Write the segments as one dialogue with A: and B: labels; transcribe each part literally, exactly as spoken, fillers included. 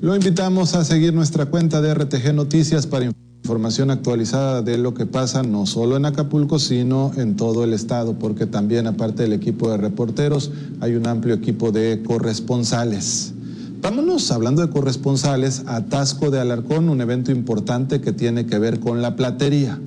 A: Lo invitamos a seguir nuestra cuenta de R T G Noticias para información actualizada de lo que pasa no solo en Acapulco, sino en todo el estado, porque también, aparte del equipo de reporteros, hay un amplio equipo de corresponsales. Vámonos, hablando de corresponsales, a Taxco de Alarcón, un evento importante que tiene que ver con la platería.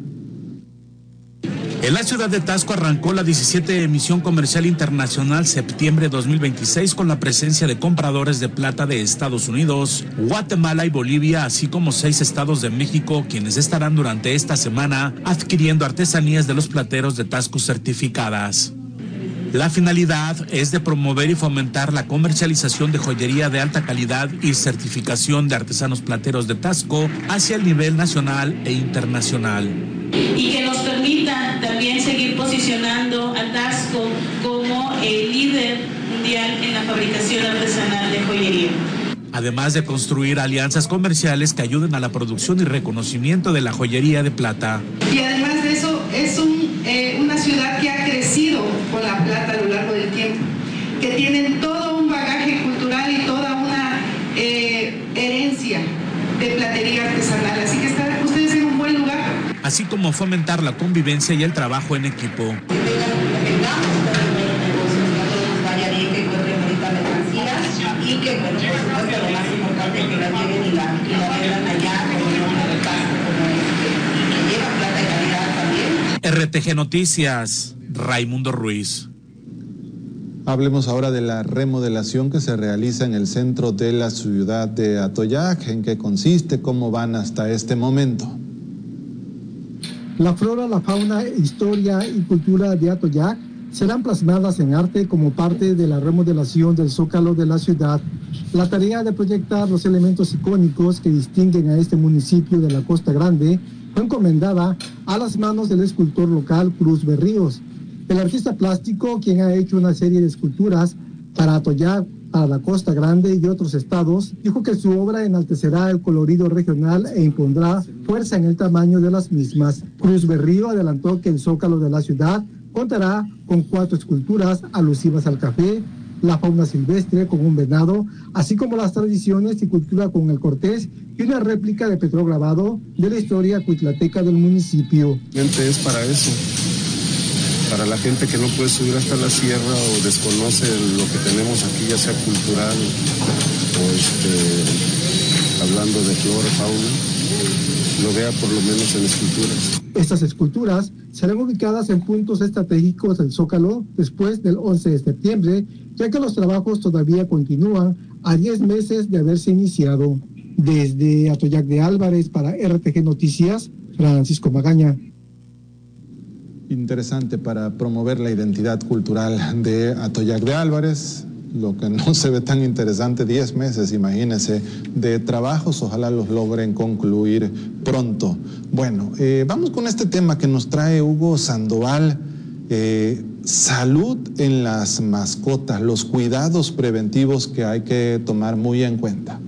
B: En la ciudad de Taxco arrancó la diecisiete emisión comercial internacional septiembre dos mil veintiséis con la presencia de compradores de plata de Estados Unidos, Guatemala y Bolivia, así como seis estados de México, quienes estarán durante esta semana adquiriendo artesanías de los plateros de Taxco certificadas. La finalidad es de promover y fomentar la comercialización de joyería de alta calidad y certificación de artesanos plateros de Taxco hacia el nivel nacional e internacional.
C: Y que nos permita también seguir posicionando a Taxco como el líder mundial en la fabricación artesanal de joyería.
B: Además de construir alianzas comerciales que ayuden a la producción y reconocimiento de la joyería de plata.
D: Y además de eso, es un, eh, una ciudad que ha crecido con la plata a lo largo del tiempo, que tienen todo un bagaje cultural y toda una eh, herencia de platería artesanal. Así que están ustedes en un buen lugar.
B: Así como fomentar la convivencia y el trabajo en equipo.
D: Y que, bueno, por supuesto, lo más importante es que la lleguen y la, y la vendan allá como el nombre del caso, como este, y que llevan plata de calidad también.
B: R T G Noticias, Raimundo Ruiz.
A: Hablemos ahora de la remodelación que se realiza en el centro de la ciudad de Atoyac. ¿En qué consiste? ¿Cómo van hasta este momento?
E: La flora, la fauna, historia y cultura de Atoyac serán plasmadas en arte como parte de la remodelación del zócalo de la ciudad. La tarea de proyectar los elementos icónicos que distinguen a este municipio de la Costa Grande fue encomendada a las manos del escultor local Cruz Berríos. El artista plástico, quien ha hecho una serie de esculturas para Atoyac, para la Costa Grande y otros estados, dijo que su obra enaltecerá el colorido regional e impondrá fuerza en el tamaño de las mismas. Cruz Berrío adelantó que el zócalo de la ciudad contará con cuatro esculturas alusivas al café, la fauna silvestre con un venado, así como las tradiciones y cultura con el cortés y una réplica de petrograbado de la historia cuitlateca del municipio.
F: Es para eso, para la gente que no puede subir hasta la sierra o desconoce lo que tenemos aquí, ya sea cultural o este, hablando de flora, fauna, lo vea por lo menos en esculturas.
E: Estas esculturas serán ubicadas en puntos estratégicos del Zócalo después del once de septiembre, ya que los trabajos todavía continúan a diez meses de haberse iniciado. Desde Atoyac de Álvarez para R T G Noticias, Francisco Magaña.
A: Interesante para promover la identidad cultural de Atoyac de Álvarez. Lo que no se ve tan interesante, diez meses, imagínense, de trabajos, ojalá los logren concluir pronto. Bueno, eh, vamos con este tema que nos trae Hugo Sandoval, eh, salud en las mascotas, los cuidados preventivos que hay que tomar muy en cuenta.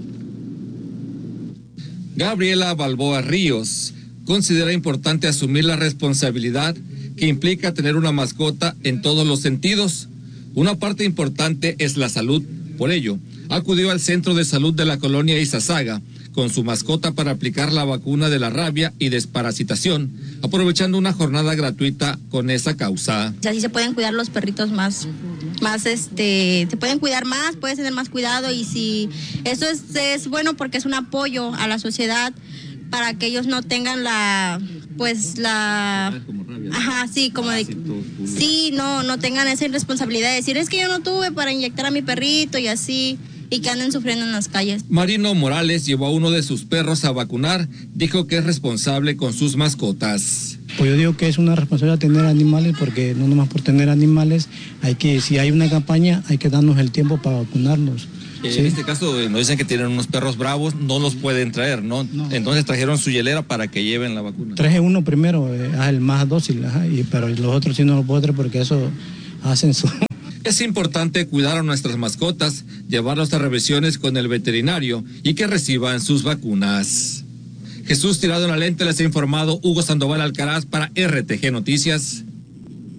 G: Gabriela Balboa Ríos considera importante asumir la responsabilidad que implica tener una mascota en todos los sentidos. Una parte importante es la salud. Por ello, acudió al centro de salud de la colonia Izazaga con su mascota para aplicar la vacuna de la rabia y desparasitación, aprovechando una jornada gratuita con esa causa.
H: Así se pueden cuidar los perritos más, más este, se pueden cuidar más, puedes tener más cuidado y si eso es, es bueno porque es un apoyo a la sociedad para que ellos no tengan la, pues la, ajá, sí, como de, sí, no, no tengan esa irresponsabilidad de decir es que yo no tuve para inyectar a mi perrito y así, y que anden sufriendo en las calles.
G: Marino Morales llevó a uno de sus perros a vacunar, dijo que es responsable con sus mascotas.
I: Pues yo digo que es una responsabilidad tener animales porque no nomás por tener animales, hay que, si hay una campaña, hay que darnos el tiempo para vacunarlos.
G: Eh,
I: ¿sí?
G: En este caso nos dicen que tienen unos perros bravos, no los pueden traer, ¿no? no. Entonces trajeron su hielera para que lleven la vacuna.
I: Traje uno primero, eh, el más dócil, ajá, y, pero los otros sí no los puedo traer porque eso hacen su...
G: Es importante cuidar a nuestras mascotas, llevarlos a revisiones con el veterinario y que reciban sus vacunas. Jesús Tirado en la Lente les ha informado Hugo Sandoval Alcaraz para R T G Noticias.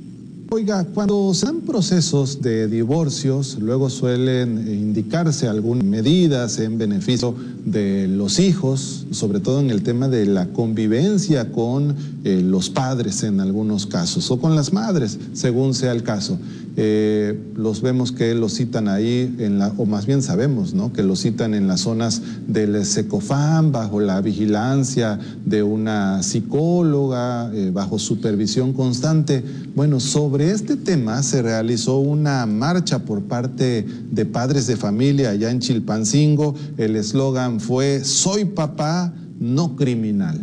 A: Oiga, cuando se dan procesos de divorcios, luego suelen indicarse algunas medidas en beneficio de los hijos, sobre todo en el tema de la convivencia con eh, los padres en algunos casos, o con las madres, según sea el caso. Eh, los vemos que los citan ahí, en la, o más bien sabemos, ¿no?, que los citan en las zonas del Secofam, bajo la vigilancia de una psicóloga, eh, bajo supervisión constante. Bueno, sobre este tema se realizó una marcha por parte de padres de familia allá en Chilpancingo. El eslogan fue: soy papá, no criminal.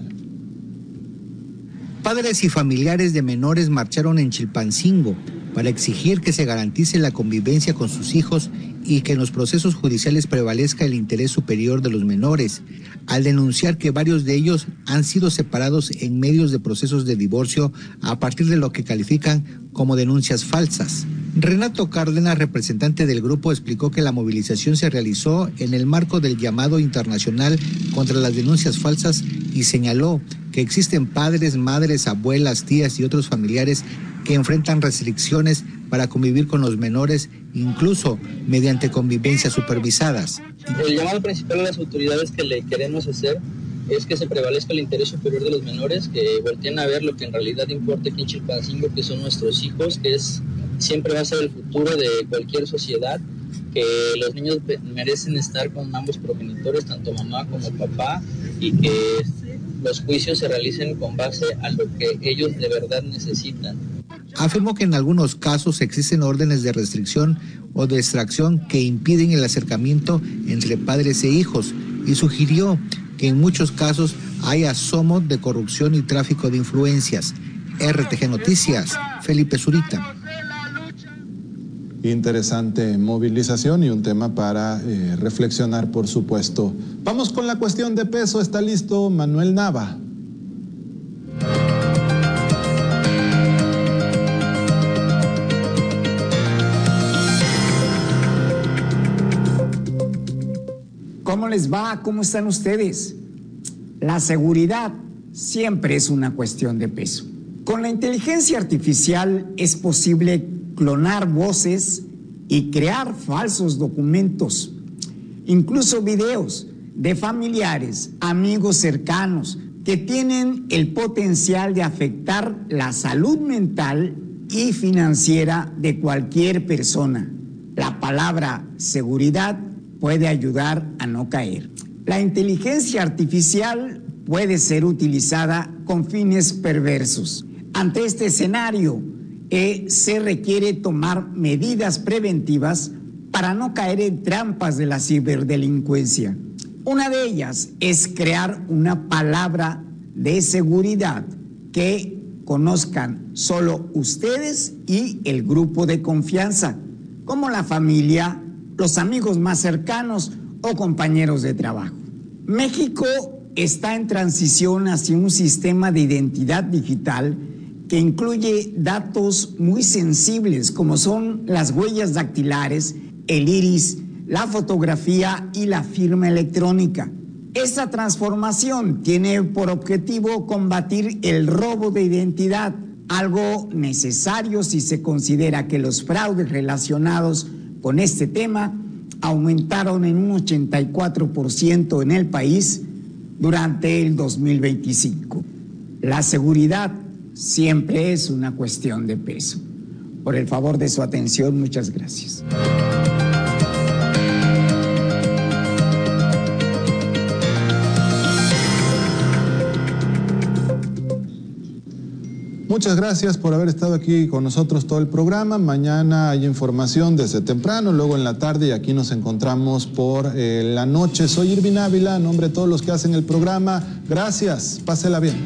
J: Padres y familiares de menores marcharon en Chilpancingo para exigir que se garantice la convivencia con sus hijos y que en los procesos judiciales prevalezca el interés superior de los menores, al denunciar que varios de ellos han sido separados en medios de procesos de divorcio a partir de lo que califican como denuncias falsas. Renato Cárdenas, representante del grupo, explicó que la movilización se realizó en el marco del llamado internacional contra las denuncias falsas y señaló que existen padres, madres, abuelas, tías y otros familiares que enfrentan restricciones para convivir con los menores, incluso mediante convivencias supervisadas.
K: El llamado principal a las autoridades que le queremos hacer es que se prevalezca el interés superior de los menores, que volteen a ver lo que en realidad importa aquí en Chilpancingo, que son nuestros hijos, que es siempre va a ser el futuro de cualquier sociedad, que los niños merecen estar con ambos progenitores, tanto mamá como papá, y que los juicios se realicen con base a lo que ellos de verdad necesitan.
J: Afirmó que en algunos casos existen órdenes de restricción o de extracción que impiden el acercamiento entre padres e hijos y sugirió que en muchos casos hay asomo de corrupción y tráfico de influencias. R T G Noticias, Felipe Zurita.
A: Interesante movilización y un tema para eh, reflexionar, por supuesto. Vamos con la cuestión de peso. Está listo Manuel Nava.
L: ¿Cómo les va? ¿Cómo están ustedes? La seguridad siempre es una cuestión de peso. Con la inteligencia artificial es posible clonar voces y crear falsos documentos, incluso videos de familiares, amigos cercanos que tienen el potencial de afectar la salud mental y financiera de cualquier persona. La palabra seguridad puede ayudar a no caer. La inteligencia artificial puede ser utilizada con fines perversos. Ante este escenario, eh, se requiere tomar medidas preventivas para no caer en trampas de la ciberdelincuencia. Una de ellas es crear una palabra de seguridad que conozcan solo ustedes y el grupo de confianza, como la familia, los amigos más cercanos o compañeros de trabajo. México está en transición hacia un sistema de identidad digital que incluye datos muy sensibles como son las huellas dactilares, el iris, la fotografía y la firma electrónica. Esta transformación tiene por objetivo combatir el robo de identidad, algo necesario si se considera que los fraudes relacionados con este tema aumentaron en un ochenta y cuatro por ciento en el país durante el dos mil veinticinco. La seguridad siempre es una cuestión de peso. Por el favor de su atención, muchas gracias.
A: Muchas gracias por haber estado aquí con nosotros todo el programa. Mañana hay información desde temprano, luego en la tarde, y aquí nos encontramos por eh, la noche. Soy Irvin Ávila, en nombre de todos los que hacen el programa. Gracias, pásela bien.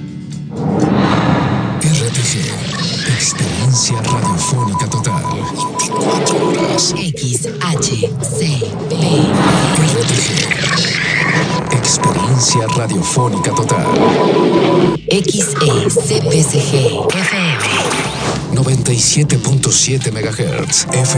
M: R T G, experiencia radiofónica total. veinticuatro horas.
N: X H C P.
M: R T G, experiencia radiofónica total.
N: X E C P C G F M
M: noventa y siete punto siete megahertz.